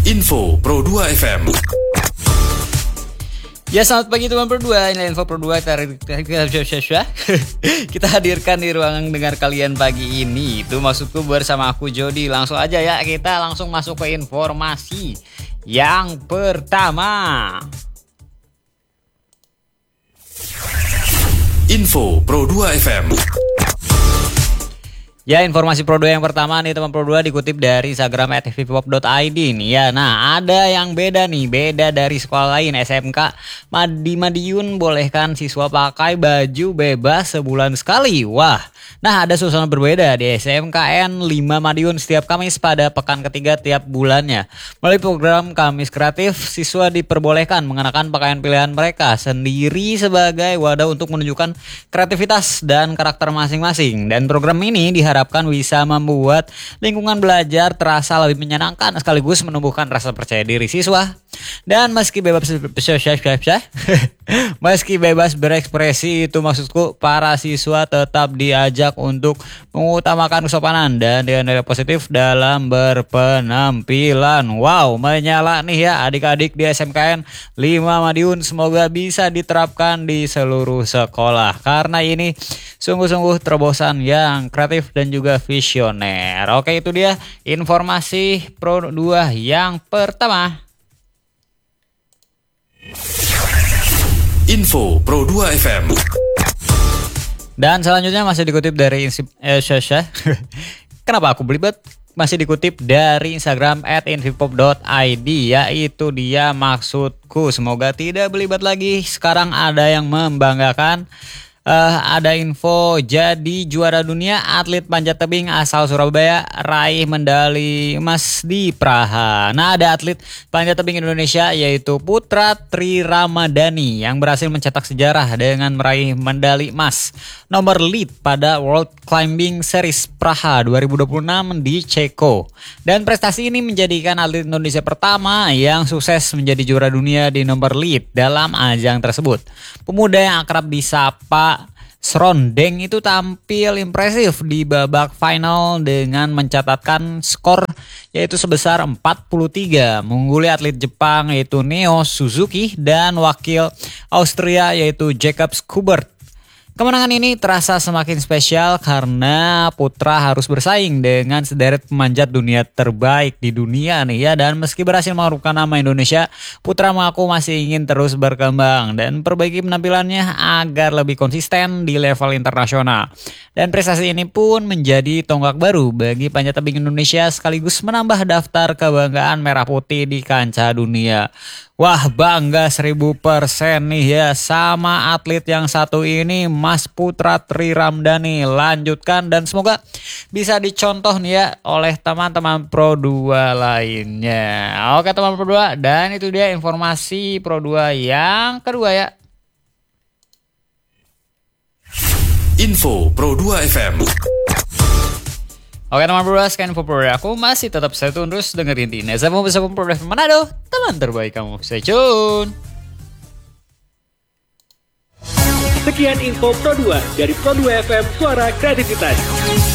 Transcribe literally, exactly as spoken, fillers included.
Info Pro dua F M. Ya, selamat pagi teman Pro dua. Ini Info Pro dua kita, kita hadirkan di ruangan dengar kalian pagi ini. Itu maksudku bersama aku Jody. Langsung aja ya, kita langsung masuk ke informasi yang pertama. Info Pro dua F M. Ya, informasi Pro dua yang pertama nih teman Pro dua dikutip dari Instagram at hipop dot i d nih ya. Nah, ada yang beda nih, beda dari sekolah lain. S M K di Madiun bolehkan siswa pakai baju bebas sebulan sekali. Wah, nah ada suasana berbeda di S M K N lima Madiun setiap Kamis pada pekan ketiga tiap bulannya. Melalui program Kamis Kreatif, siswa diperbolehkan mengenakan pakaian pilihan mereka sendiri sebagai wadah untuk menunjukkan kreativitas dan karakter masing-masing. Dan program ini diharapkan Harapkan bisa membuat lingkungan belajar terasa lebih menyenangkan sekaligus menumbuhkan rasa percaya diri siswa. Dan meski bebas meski bebas berekspresi, itu maksudku para siswa tetap diajak untuk mengutamakan kesopanan dan nilai positif dalam berpenampilan. Wow, menyala nih ya adik-adik di S M K N lima Madiun, semoga bisa diterapkan di seluruh sekolah karena ini sungguh-sungguh terobosan yang kreatif dan juga visioner. Oke, itu dia informasi Pro dua yang pertama. Info Pro dua F M. Dan selanjutnya masih dikutip dari eh, Syasha. Kenapa aku belibet? Masih dikutip dari Instagram at infopop dot i d, yaitu dia maksudku. Semoga tidak belibet lagi. Sekarang ada yang membanggakan. Uh, ada info jadi juara dunia atlet panjat tebing asal Surabaya raih medali emas di Praha. Nah, ada atlet panjat tebing Indonesia yaitu Putra Tri Ramadhani yang berhasil mencetak sejarah dengan meraih medali emas nomor lead pada World Climbing Series Praha dua ribu dua puluh enam di Ceko. Dan prestasi ini menjadikan atlet Indonesia pertama yang sukses menjadi juara dunia di nomor lead dalam ajang tersebut. Pemuda yang akrab disapa Srondeng itu tampil impresif di babak final dengan mencatatkan skor yaitu sebesar empat puluh tiga, mengungguli atlet Jepang yaitu Neo Suzuki dan wakil Austria yaitu Jacob Schubert. Kemenangan ini terasa semakin spesial karena Putra harus bersaing dengan sederet pemanjat dunia terbaik di dunia nih ya. Dan meski berhasil mengharumkan nama Indonesia, Putra mengaku masih ingin terus berkembang dan perbaiki penampilannya agar lebih konsisten di level internasional. Dan prestasi ini pun menjadi tonggak baru bagi panjat tebing Indonesia sekaligus menambah daftar kebanggaan merah putih di kancah dunia. Wah, bangga seribu persen nih ya sama atlet yang satu ini, Mas Putra Tri Ramadhani. Lanjutkan dan semoga bisa dicontoh nih ya oleh teman-teman Pro dua lainnya. Oke teman Pro dua, dan itu dia informasi Pro dua yang kedua ya. Info Pro dua F M. Oke teman Pro dua, sekian info Pro dua. Aku masih tetap stay tune terus dengerin di Neza mau bersama Pro dua Manado, teman terbaik kamu. Stay tune. Sekian info Pro dua dari Pro dua F M, suara kreativitas.